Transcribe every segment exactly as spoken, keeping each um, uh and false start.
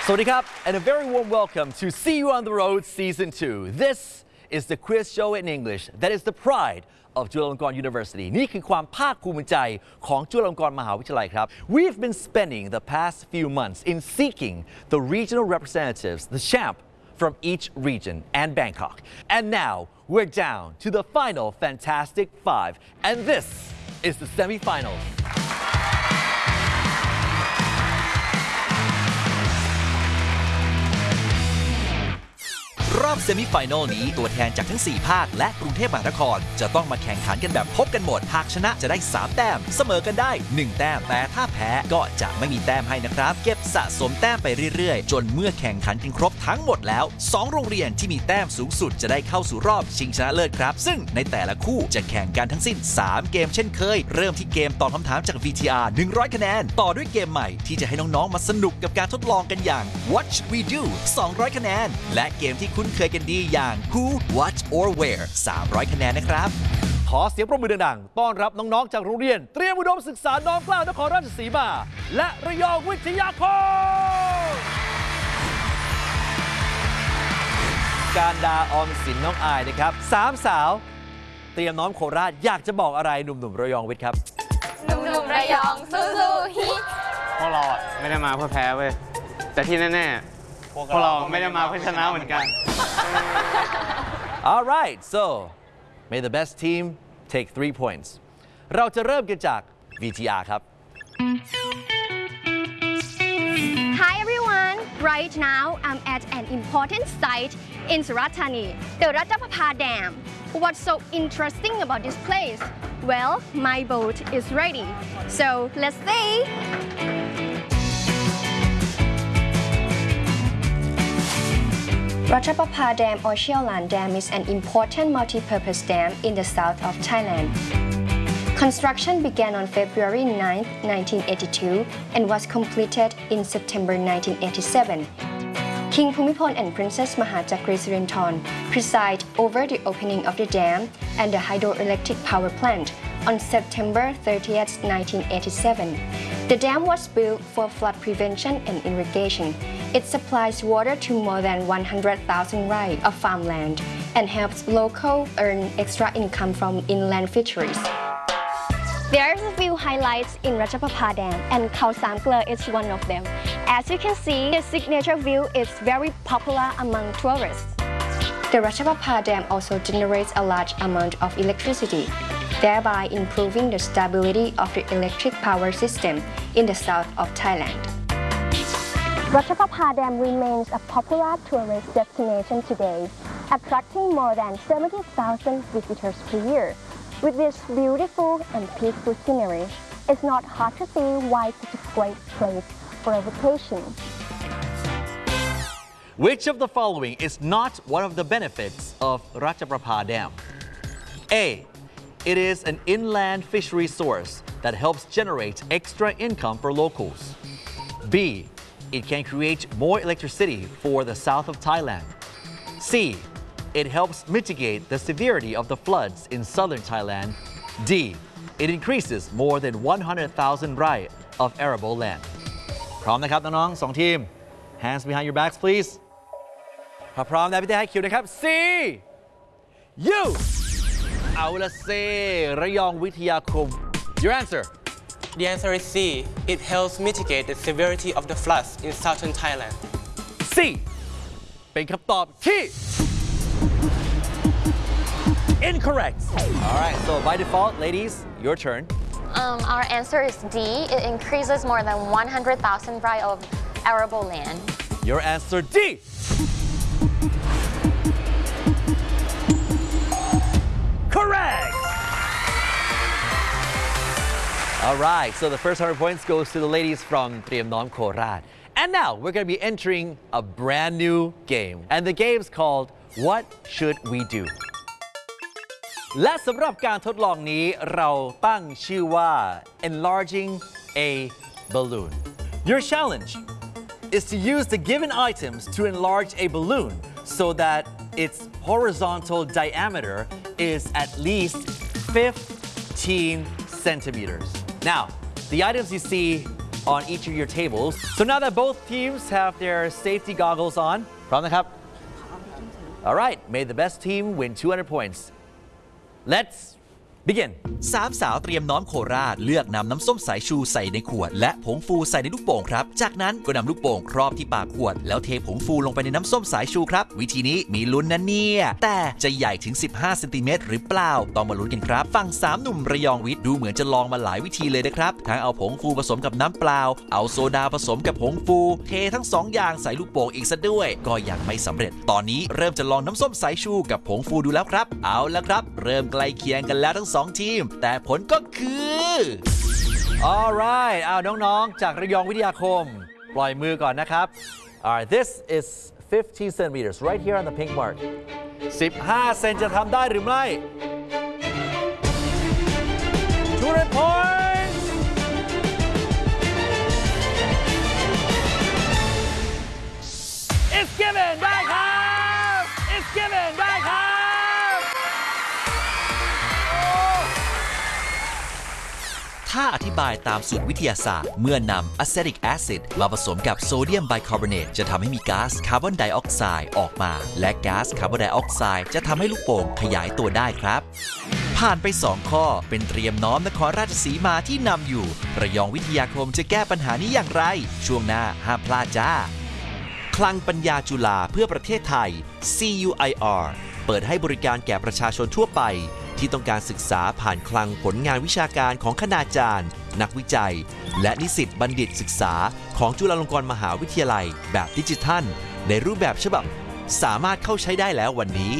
Sawasdee Krab, and a very warm welcome to See You on the Road Season two. This is the quiz show in English that is the pride of Chulalongkorn University. นี่คือความภาคภูมิใจของจุฬาลงกรณ์มหาวิทยาลัยครับ We've been spending the past few months in seeking the regional representatives, the champ from each region and Bangkok. And now we're down to the final Fantastic Five, and this is the semifinals. รอบเซมิไฟแนลนี้ตัวแทนจากทั้งสี่ภาคและกรุงเทพมหานครจะต้องมาแข่งขันกันแบบพบกันหมดหากชนะจะได้สามแต้มเสมอกันได้หนึ่งแต้มแต่ถ้าแพ้ก็จะไม่มีแต้มให้นะครับเก็บสะสมแต้มไปเรื่อยๆจนเมื่อแข่งขันกันครบทั้งหมดแล้วสองโรงเรียนที่มีแต้มสูงสุดจะได้เข้าสู่รอบชิงชนะเลิศครับซึ่งในแต่ละคู่จะแข่งกันทั้งสิ้นสามเกมเช่นเคยเริ่มที่เกมตอบคำถามจาก วี ที อาร์ หนึ่งร้อยคะแนนต่อด้วยเกมใหม่ที่จะให้น้องๆมาสนุกกับการทดลองกันอย่าง What Should We Do สองร้อยคะแนนและเกมที่คุ้นเคยกันดีอย่างWho, What or Where สามร้อยคะแนนนะครับขอเสียงปรบมือดังๆต้อนรับน้องๆจากโรงเรียนเตรียมอุดมศึกษาน้อมเกล้านครราชสีมาและระยองวิทยาคมการดาออมสินน้องอายนะครับสามสาวเตรียมน้อมโคราชอยากจะบอกอะไรหนุ่มๆระยองวิทย์ครับหนุ่มๆระยองสู้ๆฮิพวกเราอ่ะไม่ได้มาเพื่อแพ้เว้ยแต่ที่แน่ๆพวกเราไม่ได้มาเพื่อชนะเหมือนกัน All right, so may the best team take three points. เราจะเริ่มกันจาก วี ที อาร์ ครับ Hi everyone, right now I'm at an important site in Surat Thani, the Ratchaprapha Dam. What's so interesting about this place? Well, my boat is ready. So let's see. Ratchaprapha Dam or Sheolan Dam is an important multi-purpose dam in the south of Thailand. Construction began on February ninth, nineteen eighty-two and was completed in September nineteen eighty-seven. King Bhumibol and Princess Mahachakri Sirinthorn preside over the opening of the dam and the hydroelectric power plant on September thirtieth, nineteen eighty-seven. The dam was built for flood prevention and irrigation. It supplies water to more than one hundred thousand rai of farmland and helps locals earn extra income from inland fisheries. There's a few highlights in Ratchaprapha Dam, and Khao Sam Kleur is one of them. As you can see, the signature view is very popular among tourists. The Ratchaprapha Dam also generates a large amount of electricity, thereby improving the stability of the electric power system in the south of Thailand. Ratchaprapha Dam remains a popular tourist destination today, attracting more than seventy thousand visitors per year. With this beautiful and peaceful scenery, it's not hard to see why it's such a great place for a vacation. Which of the following is not one of the benefits of Ratchaprapha Dam? A. It is an inland fishery source that helps generate extra income for locals. B. It can create more electricity for the south of Thailand. C. It helps mitigate the severity of the floods in southern Thailand. D. It increases more than one hundred thousand rai of arable land. พร้อมนะครับน้องๆสองทีม Hands behind your backs please ถ้าพร้อมแล้วพี่เต้ให้คิวนะครับ C. You เอาละเซระยองวิทยาคม Your answer. The answer is C. It helps mitigate the severity of the floods in southern Thailand. C. เป็นคำตอบที่ Incorrect. All right, so by default, ladies, your turn. Um, our answer is D. It increases more than one hundred thousand rai of arable land. Your answer D. Correct. All right, so the first one hundred points goes to the ladies from Triem Nom Khorat. And now we're going to be entering a brand new game. And the game is called What Should We Do? และสำหรับการทดลองนี้เราตั้งชื่อว่า Enlarging a Balloon. Your challenge is to use the given items to enlarge a balloon so that its horizontal diameter is at least fifteen centimeters. Now, the items you see on each of your tables. So now that both teams have their safety goggles on, พร้อมนะครับ All right, may the best team win two hundred points. Let's begin. สามสาวเตรียมน้อมโคราชเลือกนำน้ำส้มสายชูใส่ในขวดและผงฟูใส่ในลูกโป่งครับจากนั้นก็นำลูกโป่งครอบที่ปากขวดแล้วเทผงฟูลงไปในน้ำส้มสายชูครับวิธีนี้มีลุ้นนะเนี่ยแต่จะใหญ่ถึงสิบห้าเซนติเมตรหรือเปล่าต้องมาลุ้นกันครับฝั่งสามหนุ่มระยองวิทย์ดูเหมือนจะลองมาหลายวิธีเลยนะครับทั้งเอาผงฟูผสมกับน้ำเปล่าเอาโซดาผสมกับผงฟูเททั้งสองอย่างใส่ลูกโป่งอีกซะด้วยก็ยังไม่สำเร็จตอนนี้เริ่มจะลองน้ำส้มสายชูกับผงฟูดูแล้วครับเอาละครับเริ่มใกล้เคียงกันแล้วทั้งสองทีมแต่ผลก็คือ Alright เอาน้องๆจากระยองวิทยาคมปล่อยมือก่อนนะครับ Alright this is fifteen centimeters right here on the pink mark สิบห้าเซนจะทำได้หรือไม่ two hundred points It's given ได้ครับ It's given ได้ครับถ้าอธิบายตามสูตรวิทยาศาสตร์เมื่อนำอะเซติกแอซิดมาผสมกับโซเดียมไบคาร์บอเนตจะทำให้มีก๊าซคาร์บอนไดออกไซด์ออกมาและก๊าซคาร์บอนไดออกไซด์จะทำให้ลูกโป่งขยายตัวได้ครับผ่านไปสองข้อเป็นเตรียมน้อมนครราชสีมาที่นำอยู่ระยองวิทยาคมจะแก้ปัญหานี้อย่างไรช่วงหน้าห้ามพลาดจ้าคลังปัญญาจุฬาเพื่อประเทศไทย ซี ยู ไอ อาร์ เปิดให้บริการแก่ประชาชนทั่วไปที่ต้องการศึกษาผ่านคลังผลงานวิชาการของคณาจารย์นักวิจัยและนิสิตบัณฑิตศึกษาของจุฬาลงกรณ์มหาวิทยาลัยแบบดิจิทัลในรูปแบบฉบับสามารถเข้าใช้ได้แล้ววันนี้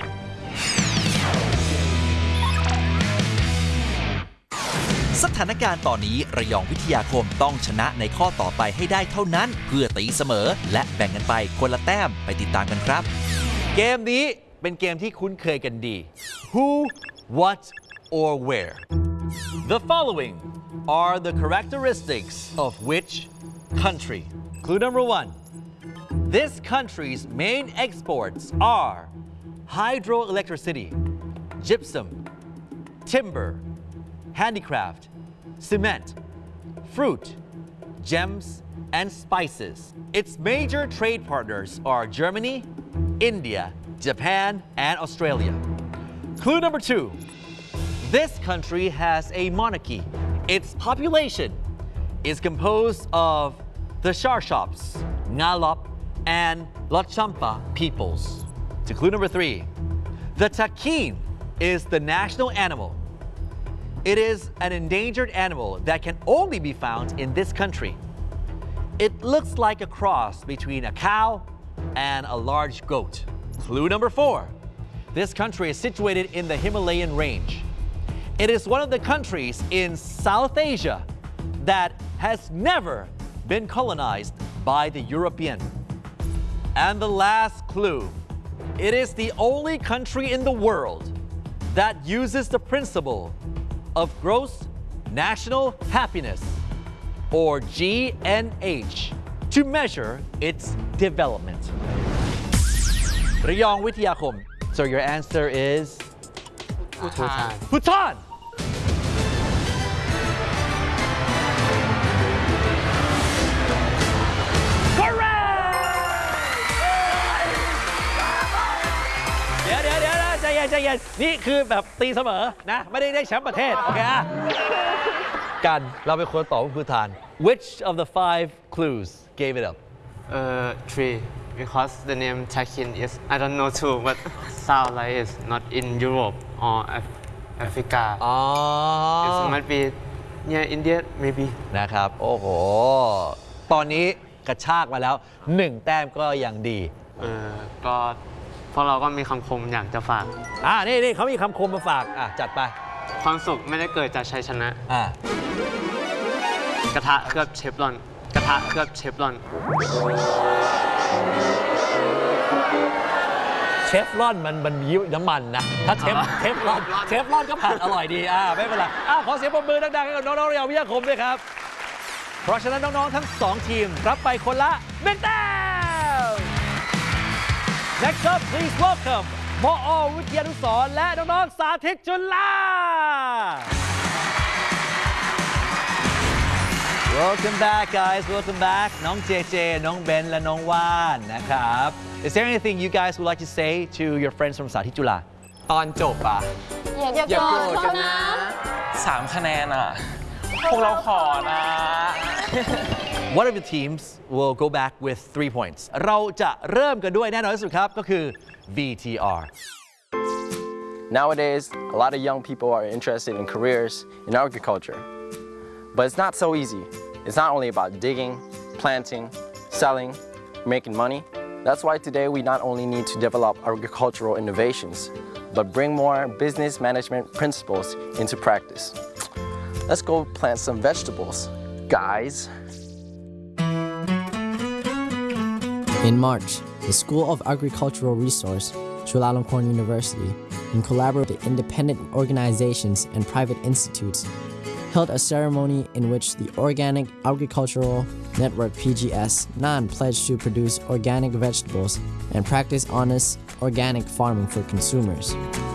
สถานการณ์ตอนนี้ระยองวิทยาคมต้องชนะในข้อต่อไปให้ได้เท่านั้นเพื่อตีเสมอและแบ่งกันไปคนละแต้มไปติดตามกันครับเกมนี้เป็นเกมที่คุ้นเคยกันดี Who, what, or where The following are the characteristics of which country Clue number one This country's main exports are hydroelectricity gypsum timber handicraft cement fruit gems and spices Its major trade partners are Germany India Japan and Australia. Clue number two. This country has a monarchy. Its population is composed of the Sharshops, Ngalop, and Lhotshampa peoples. To clue number three. The takin is the national animal. It is an endangered animal that can only be found in this country. It looks like a cross between a cow and a large goat. Clue number four. This country is situated in the Himalayan range. It is one of the countries in South Asia that has never been colonized by the European. And the last clue. It is the only country in the world that uses the principle of gross national happiness, or G N H, to measure its development. ระยองวิทยาคม So your answer is Bhutan Bhutan Correct เดี๋ยวเดี๋ยวเดี๋ยวใจเย็นใจเย็นนี่คือแบบตีเสมอนะไม่ได้ได้แชมป์ประเทศโอเคอะกันเราเป็นคนตอบว่าพูทาน Which of the five clues gave it up uh three because the name Takin is I don't know too but sound like it's not in Europe or Af- Africa อ๋อ it might be near India maybe นะครับโอ้โหตอนนี้กระชากมาแล้วหนึ่งแต้มก็ยังดีเออก็พวกเราก็มีคำคมอยากจะฝากอ่านี่นี่เขามีคำคมมาฝากอ่ะจัดไปความสุขไม่ได้เกิดจากชัยชนะอ่ากระทะเคลือบเชฟรอนกระทะเคลือบเชฟรอนเชฟรอนมันมันมีน้ำมันนะถ้าเชฟเชฟรอนเชฟรอนก็ผัดอร่อยดีอ่าไม่เป็นไรอ่าขอเสียงปรบมือดังๆให้กับน้องๆระยองวิทยาคมด้วยครับเพราะฉะนั้นน้องๆทั้งสองทีมรับไปคนละหนึ่งแต้ม Next up please welcome มอ.วิทยานุสรณ์และน้องๆสาธิตจุฬา Welcome back guys Welcome back น้องเจเจน้องเบนและน้องว่านนะครับ Is there anything you guys would like to say to your friends from สาธิตจุฬาตอนจบอ่ะอย่าอย่าโกโกรรธธกักัน นนะนะสามคะแนนอ่ะ พวกเราขอนะ One of the teams will go back with three points เราจะเริ่มกันด้วยแน่นอนที่สุดครับก็คือ V T R Nowadays, a lot of young people are interested in careers in agriculture. But it's not so easy. It's not only about digging, planting, selling, making money. That's why today we not only need to develop agricultural innovations, but bring more business management principles into practice. Let's go plant some vegetables, guys. In March, the School of Agricultural Resource, Chulalongkorn University, in collaboration with independent organizations and private institutes, held a ceremony in which the Organic Agricultural Network P G S N A N pledged to produce organic vegetables and practice honest organic farming for consumers.